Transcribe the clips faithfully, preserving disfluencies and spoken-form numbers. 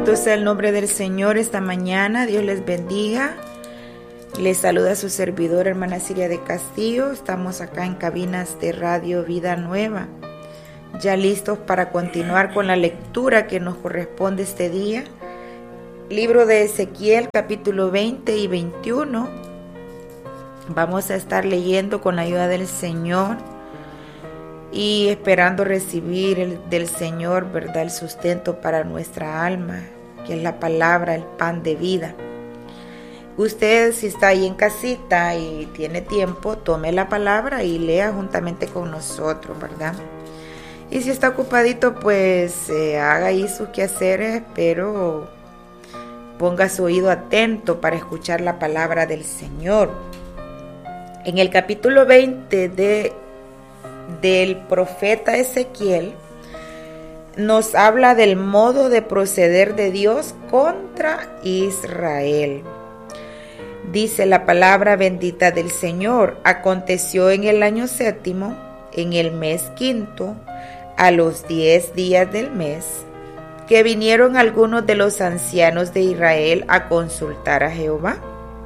Bendito sea el nombre del Señor esta mañana. Dios les bendiga. Les saluda su servidora, hermana Siria de Castillo. Estamos acá en cabinas de Radio Vida Nueva, ya listos para continuar con la lectura que nos corresponde este día. Libro de Ezequiel, capítulo veinte y veintiuno. Vamos a estar leyendo con la ayuda del Señor y esperando recibir el, del Señor, ¿verdad?, el sustento para nuestra alma, que es la palabra, el pan de vida. Usted, si está ahí en casita y tiene tiempo, tome la palabra y lea juntamente con nosotros, ¿verdad? Y si está ocupadito, pues eh, haga ahí sus quehaceres, pero ponga su oído atento para escuchar la palabra del Señor. En el capítulo veinte de del profeta Ezequiel nos habla del modo de proceder de Dios contra Israel. Dice la palabra bendita del Señor: aconteció en el año séptimo, en el mes quinto, a los diez días del mes, que vinieron algunos de los ancianos de Israel a consultar a Jehová,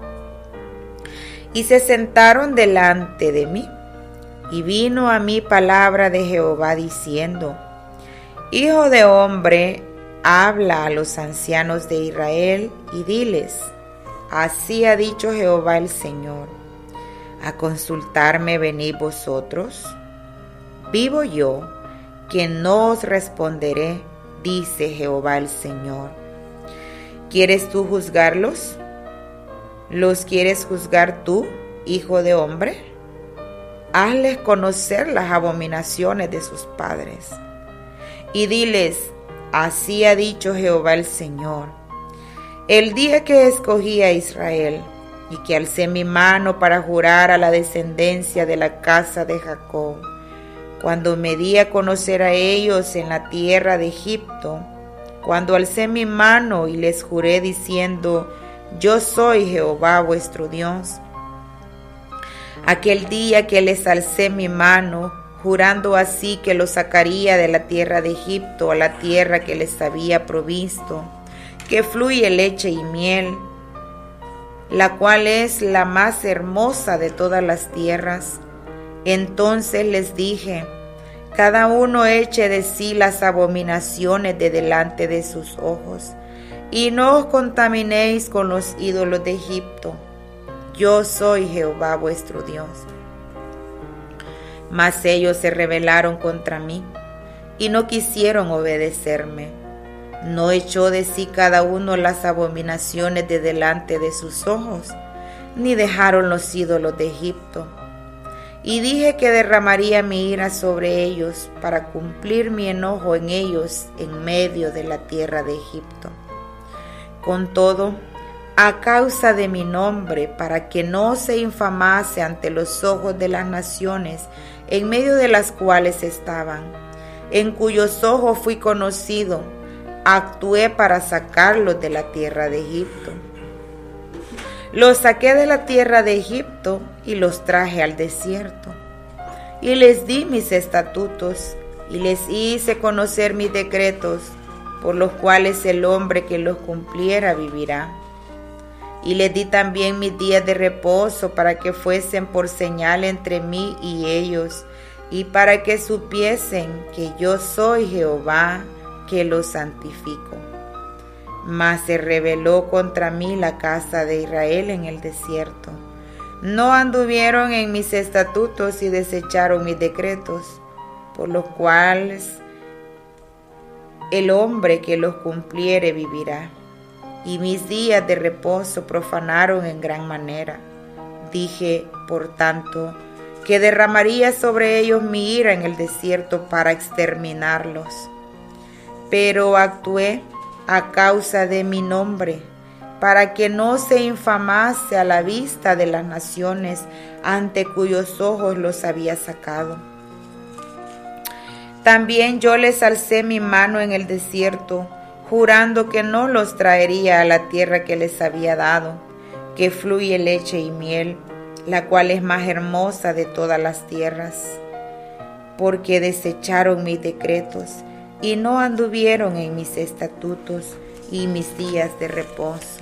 y se sentaron delante de mí. Y vino a mí palabra de Jehová diciendo: Hijo de hombre, habla a los ancianos de Israel y diles: así ha dicho Jehová el Señor, a consultarme venid vosotros. Vivo yo, que no os responderé, dice Jehová el Señor. ¿Quieres tú juzgarlos? ¿Los quieres juzgar tú, hijo de hombre? Hazles conocer las abominaciones de sus padres. Y diles: así ha dicho Jehová el Señor. El día que escogí a Israel, y que alcé mi mano para jurar a la descendencia de la casa de Jacob, cuando me di a conocer a ellos en la tierra de Egipto, cuando alcé mi mano y les juré diciendo: yo soy Jehová vuestro Dios. Aquel día que les alcé mi mano, jurando así que los sacaría de la tierra de Egipto a la tierra que les había provisto, que fluye leche y miel, la cual es la más hermosa de todas las tierras. Entonces les dije: cada uno eche de sí las abominaciones de delante de sus ojos, y no os contaminéis con los ídolos de Egipto. Yo soy Jehová vuestro Dios. Mas ellos se rebelaron contra mí y no quisieron obedecerme. No echó de sí cada uno las abominaciones de delante de sus ojos, ni dejaron los ídolos de Egipto. Y dije que derramaría mi ira sobre ellos para cumplir mi enojo en ellos en medio de la tierra de Egipto. Con todo, a causa de mi nombre, para que no se infamase ante los ojos de las naciones en medio de las cuales estaban, en cuyos ojos fui conocido, actué para sacarlos de la tierra de Egipto. Los saqué de la tierra de Egipto y los traje al desierto, y les di mis estatutos y les hice conocer mis decretos, por los cuales el hombre que los cumpliera vivirá. Y les di también mis días de reposo para que fuesen por señal entre mí y ellos, y para que supiesen que yo soy Jehová, que los santifico. Mas se rebeló contra mí la casa de Israel en el desierto. No anduvieron en mis estatutos y desecharon mis decretos, por los cuales el hombre que los cumpliere vivirá. Y mis días de reposo profanaron en gran manera. Dije, por tanto, que derramaría sobre ellos mi ira en el desierto para exterminarlos. Pero actué a causa de mi nombre, para que no se infamase a la vista de las naciones ante cuyos ojos los había sacado. También yo les alcé mi mano en el desierto, jurando que no los traería a la tierra que les había dado, que fluye leche y miel, la cual es más hermosa de todas las tierras, porque desecharon mis decretos y no anduvieron en mis estatutos, y mis días de reposo.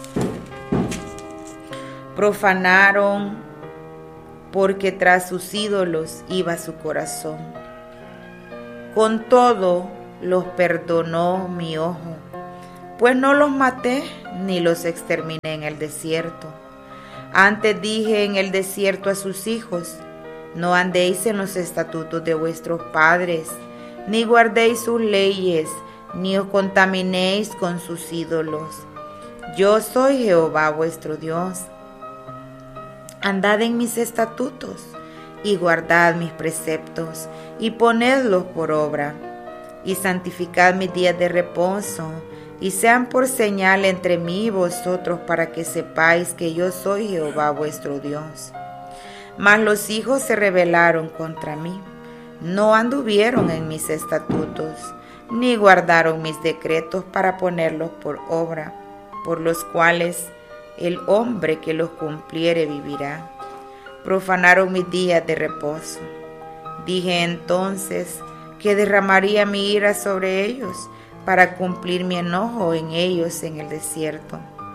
Profanaron porque tras sus ídolos iba su corazón. Con todo los perdonó mi ojo, pues no los maté ni los exterminé en el desierto. Antes dije en el desierto a sus hijos: no andéis en los estatutos de vuestros padres, ni guardéis sus leyes, ni os contaminéis con sus ídolos. Yo soy Jehová vuestro Dios. Andad en mis estatutos, y guardad mis preceptos, y ponedlos por obra, y santificad mis días de reposo, y sean por señal entre mí y vosotros, para que sepáis que yo soy Jehová vuestro Dios. Mas los hijos se rebelaron contra mí, no anduvieron en mis estatutos, ni guardaron mis decretos para ponerlos por obra, por los cuales el hombre que los cumpliere vivirá. Profanaron mis días de reposo. Dije entonces que derramaría mi ira sobre ellos, para cumplir mi enojo en ellos en el desierto.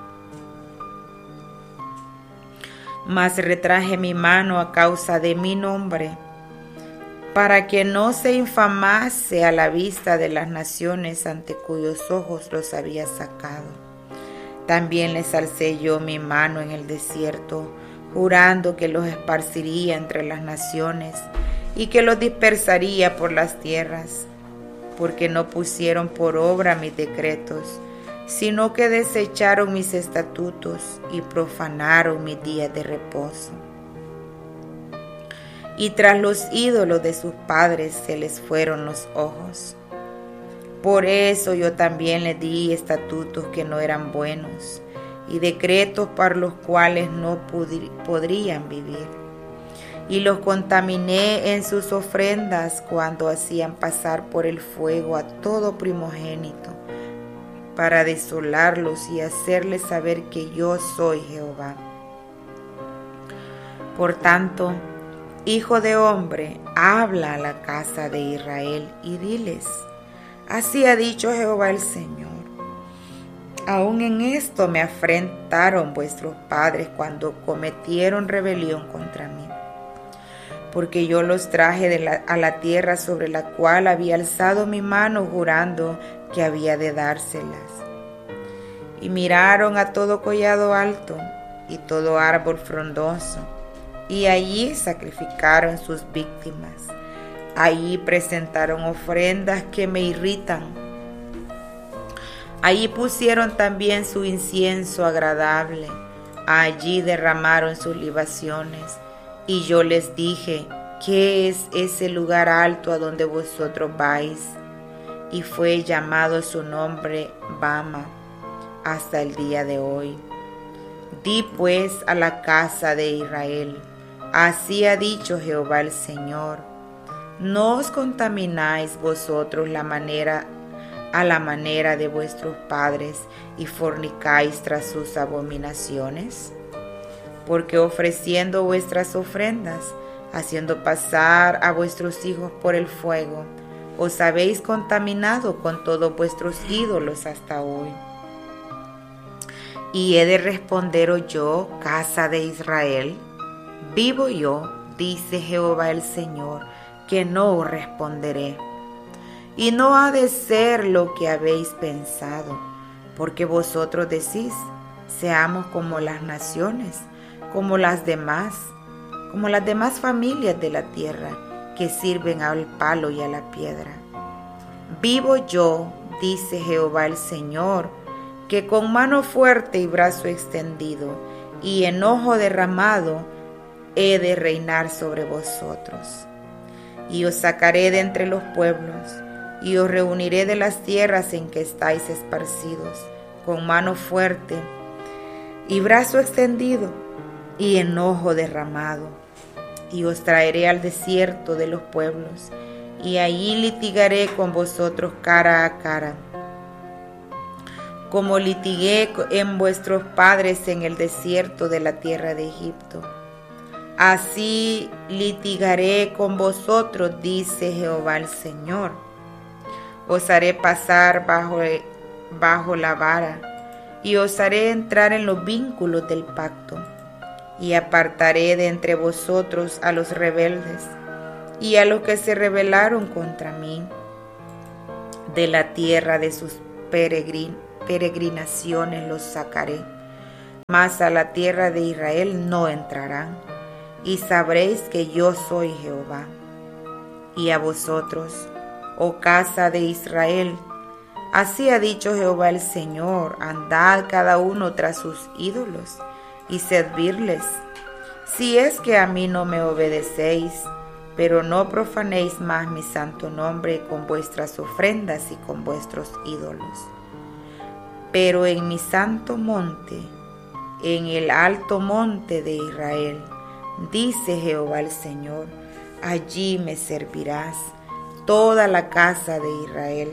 Mas retraje mi mano a causa de mi nombre, para que no se infamase a la vista de las naciones ante cuyos ojos los había sacado. También les alcé yo mi mano en el desierto, jurando que los esparciría entre las naciones y que los dispersaría por las tierras, porque no pusieron por obra mis decretos, sino que desecharon mis estatutos y profanaron mis días de reposo. Y tras los ídolos de sus padres se les fueron los ojos. Por eso yo también les di estatutos que no eran buenos, y decretos para los cuales no podrían vivir. Y los contaminé en sus ofrendas cuando hacían pasar por el fuego a todo primogénito, para desolarlos y hacerles saber que yo soy Jehová. Por tanto, hijo de hombre, habla a la casa de Israel y diles: así ha dicho Jehová el Señor. Aún en esto me afrentaron vuestros padres cuando cometieron rebelión contra mí, porque yo los traje de la, a la tierra sobre la cual había alzado mi mano jurando que había de dárselas. Y miraron a todo collado alto y todo árbol frondoso, y allí sacrificaron sus víctimas. Allí presentaron ofrendas que me irritan. Allí pusieron también su incienso agradable. Allí derramaron sus libaciones. Y yo les dije: ¿qué es ese lugar alto a donde vosotros vais? Y fue llamado su nombre Bama hasta el día de hoy. Di pues a la casa de Israel: así ha dicho Jehová el Señor: ¿no os contamináis vosotros la manera a la manera de vuestros padres y fornicáis tras sus abominaciones? Porque ofreciendo vuestras ofrendas, haciendo pasar a vuestros hijos por el fuego, os habéis contaminado con todos vuestros ídolos hasta hoy. Y he de responderos yo, casa de Israel: vivo yo, dice Jehová el Señor, que no os responderé. Y no ha de ser lo que habéis pensado, porque vosotros decís: seamos como las naciones, como las demás, como las demás familias de la tierra, que sirven al palo y a la piedra. Vivo yo, dice Jehová el Señor, que con mano fuerte y brazo extendido y enojo derramado he de reinar sobre vosotros. Y os sacaré de entre los pueblos, y os reuniré de las tierras en que estáis esparcidos, con mano fuerte y brazo extendido y enojo derramado. Y os traeré al desierto de los pueblos, y allí litigaré con vosotros cara a cara, como litigué en vuestros padres en el desierto de la tierra de Egipto. Así litigaré con vosotros, dice Jehová el Señor. Os haré pasar bajo bajo la vara, y os haré entrar en los vínculos del pacto, y apartaré de entre vosotros a los rebeldes, y a los que se rebelaron contra mí, de la tierra de sus peregrin, peregrinaciones los sacaré, mas a la tierra de Israel no entrarán, y sabréis que yo soy Jehová. Y a vosotros, oh casa de Israel, así ha dicho Jehová el Señor: andad cada uno tras sus ídolos, y servirles, si es que a mí no me obedecéis, pero no profanéis más mi santo nombre con vuestras ofrendas y con vuestros ídolos. Pero en mi santo monte, en el alto monte de Israel, dice Jehová el Señor, allí me servirás, toda la casa de Israel,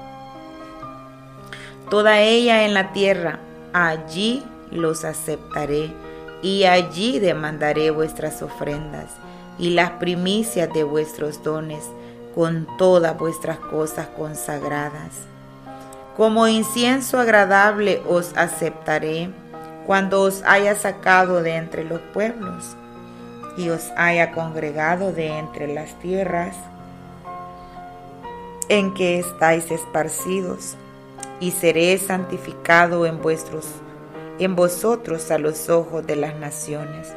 toda ella en la tierra, allí los aceptaré, y allí demandaré vuestras ofrendas y las primicias de vuestros dones, con todas vuestras cosas consagradas. Como incienso agradable os aceptaré, cuando os haya sacado de entre los pueblos, y os haya congregado de entre las tierras en que estáis esparcidos, y seré santificado en vuestros, en vosotros a los ojos de las naciones.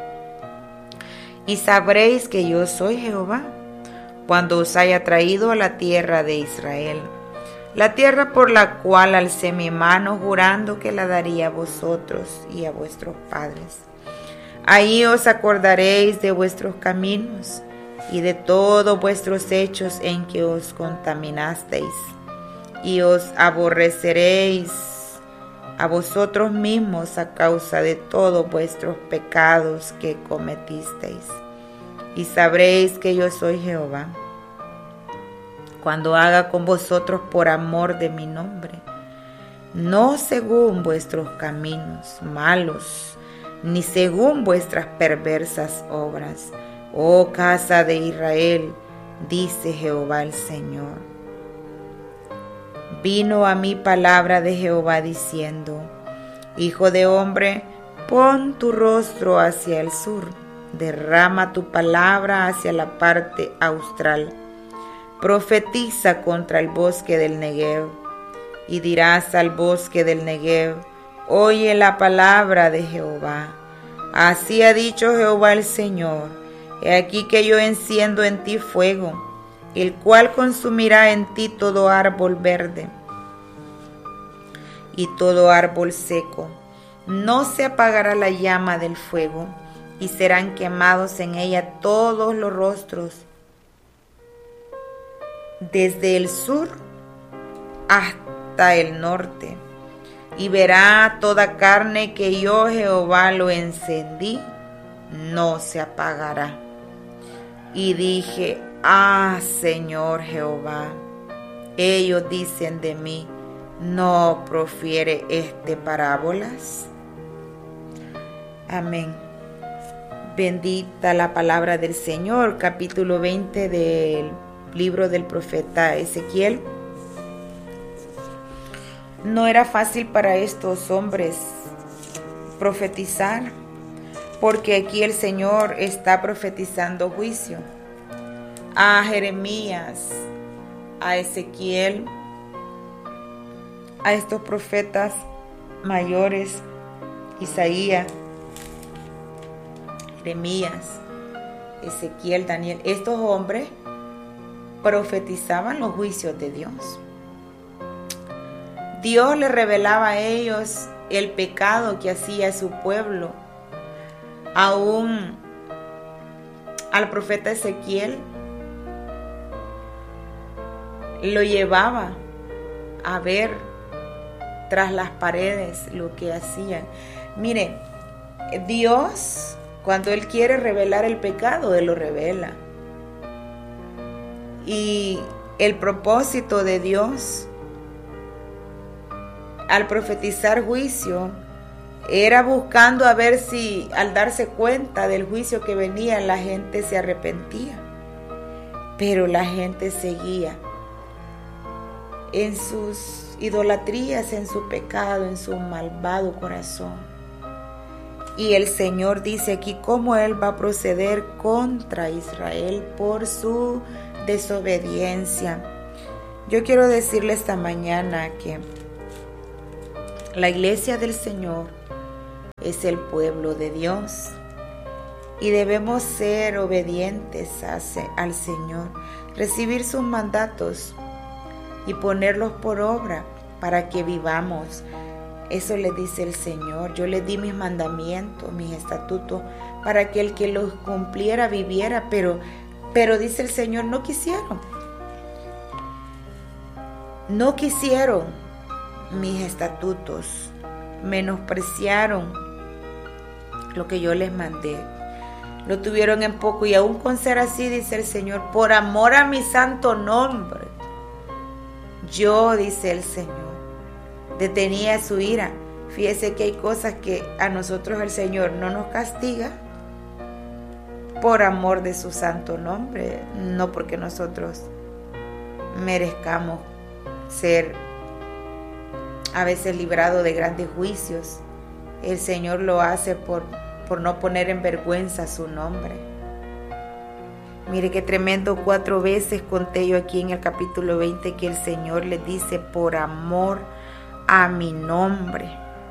Y sabréis que yo soy Jehová, cuando os haya traído a la tierra de Israel, la tierra por la cual alcé mi mano jurando que la daría a vosotros y a vuestros padres. Ahí os acordaréis de vuestros caminos y de todos vuestros hechos en que os contaminasteis, y os aborreceréis a vosotros mismos a causa de todos vuestros pecados que cometisteis. Y sabréis que yo soy Jehová, cuando haga con vosotros por amor de mi nombre, no según vuestros caminos malos, ni según vuestras perversas obras, oh casa de Israel, dice Jehová el Señor. Vino a mí palabra de Jehová diciendo: Hijo de hombre, pon tu rostro hacia el sur, derrama tu palabra hacia la parte austral, profetiza contra el bosque del Negev, y dirás al bosque del Negev: oye la palabra de Jehová. Así ha dicho Jehová el Señor: he aquí que yo enciendo en ti fuego, el cual consumirá en ti todo árbol verde y todo árbol seco. No se apagará la llama del fuego, y serán quemados en ella todos los rostros, desde el sur hasta el norte. Y verá toda carne que yo Jehová lo encendí, no se apagará. Y dije: ah, Señor Jehová, ellos dicen de mí: ¿no profiere este parábolas? Amén. Bendita la palabra del Señor. Capítulo veinte del libro del profeta Ezequiel. No era fácil para estos hombres profetizar, porque aquí el Señor está profetizando juicio a Jeremías, a Ezequiel, a estos profetas mayores, Isaías, Jeremías, Ezequiel, Daniel. Estos hombres profetizaban los juicios de Dios. Dios les revelaba a ellos el pecado que hacía su pueblo. Aún al profeta Ezequiel lo llevaba a ver tras las paredes lo que hacían. Mire, Dios, cuando Él quiere revelar el pecado, Él lo revela. Y el propósito de Dios al profetizar juicio era buscando a ver si al darse cuenta del juicio que venía la gente se arrepentía. Pero la gente seguía en sus idolatrías, en su pecado, en su malvado corazón. Y el Señor dice aquí cómo Él va a proceder contra Israel por su desobediencia. Yo quiero decirle esta mañana que la iglesia del Señor es el pueblo de Dios y debemos ser obedientes al Señor, recibir sus mandatos y ponerlos por obra para que vivamos. Eso le dice el Señor. Yo le di mis mandamientos, mis estatutos, para que el que los cumpliera viviera, pero, pero dice el Señor, no quisieron. No quisieron mis estatutos, menospreciaron lo que yo les mandé. Lo tuvieron en poco y aún con ser así, dice el Señor, por amor a mi santo nombre, yo, dice el Señor, detenía su ira. Fíjese que hay cosas que a nosotros el Señor no nos castiga por amor de su santo nombre, no porque nosotros merezcamos ser a veces librados de grandes juicios. El Señor lo hace por, por no poner en vergüenza su nombre. Mire qué tremendo, cuatro veces conté yo aquí en el capítulo veinte que el Señor les dice por amor a mi nombre.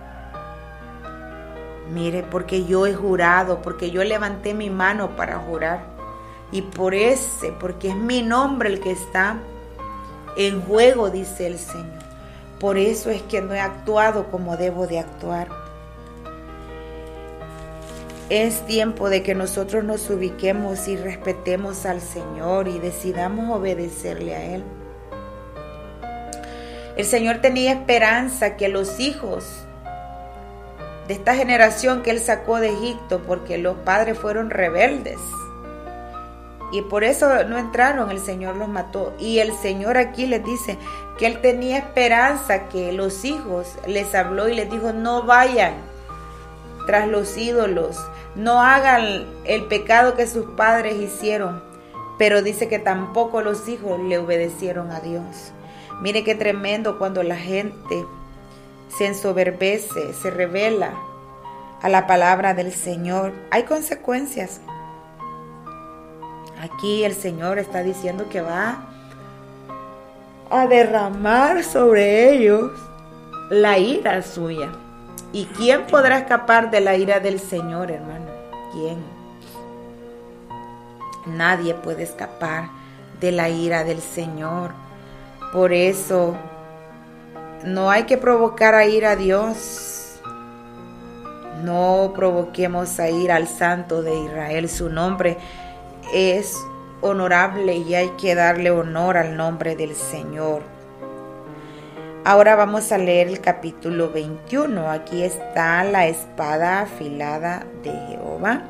Mire, porque yo he jurado, porque yo levanté mi mano para jurar. Y por ese, porque es mi nombre el que está en juego, dice el Señor. Por eso es que no he actuado como debo de actuar. Es tiempo de que nosotros nos ubiquemos y respetemos al Señor y decidamos obedecerle a Él. El Señor tenía esperanza que los hijos de esta generación que Él sacó de Egipto, porque los padres fueron rebeldes y por eso no entraron, el Señor los mató. Y el Señor aquí les dice que Él tenía esperanza que los hijos les habló y les dijo, no vayan tras los ídolos, no hagan el pecado que sus padres hicieron. Pero dice que tampoco los hijos le obedecieron a Dios. Mire qué tremendo cuando la gente se ensoberbece, se revela a la palabra del Señor. Hay consecuencias. Aquí el Señor está diciendo que va a derramar sobre ellos la ira suya. ¿Y quién podrá escapar de la ira del Señor, hermano? ¿Quién? Nadie puede escapar de la ira del Señor. Por eso no hay que provocar a ir a Dios. No provoquemos a ir al Santo de Israel. Su nombre es honorable y hay que darle honor al nombre del Señor. Ahora vamos a leer el capítulo veintiuno. Aquí está la espada afilada de Jehová.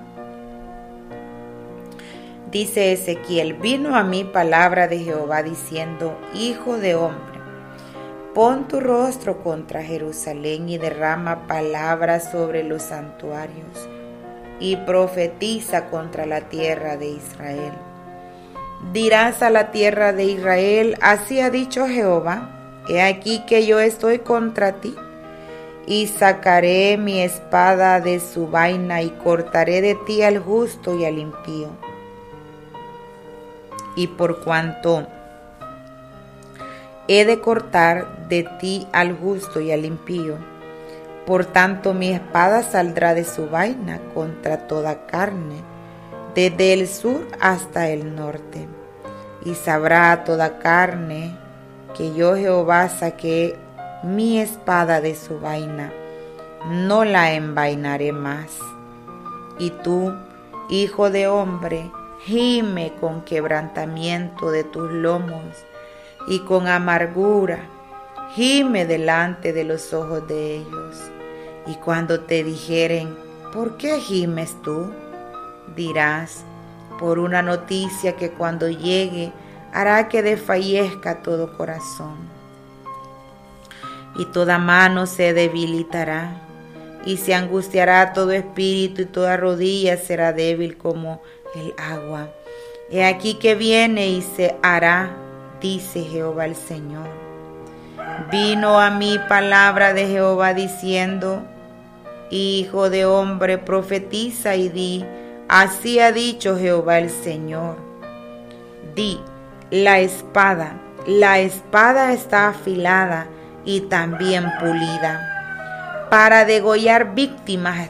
Dice Ezequiel, vino a mí palabra de Jehová diciendo, hijo de hombre, pon tu rostro contra Jerusalén y derrama palabras sobre los santuarios y profetiza contra la tierra de Israel. Dirás a la tierra de Israel, así ha dicho Jehová, he aquí que yo estoy contra ti y sacaré mi espada de su vaina y cortaré de ti al justo y al impío. Y por cuanto he de cortar de ti al justo y al impío, por tanto mi espada saldrá de su vaina contra toda carne, desde el sur hasta el norte. Y sabrá toda carne que yo Jehová saqué mi espada de su vaina, no la envainaré más. Y tú, hijo de hombre, gime con quebrantamiento de tus lomos y con amargura, gime delante de los ojos de ellos. Y cuando te dijeren, ¿por qué gimes tú? Dirás, por una noticia que cuando llegue hará que desfallezca todo corazón. Y toda mano se debilitará, y se angustiará todo espíritu, y toda rodilla será débil como el agua. He aquí que viene y se hará, dice Jehová el Señor. Vino a mí palabra de Jehová diciendo: Hijo de hombre, profetiza y di, así ha dicho Jehová el Señor. Di, la espada, la espada está afilada y también pulida, para degollar víctimas